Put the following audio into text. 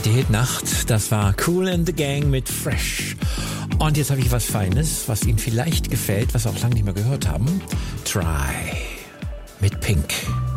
die Hitnacht, das war Kool and the Gang mit Fresh. Und jetzt habe ich was Feines, was Ihnen vielleicht gefällt, was wir auch lange nicht mehr gehört haben. Try mit Pink.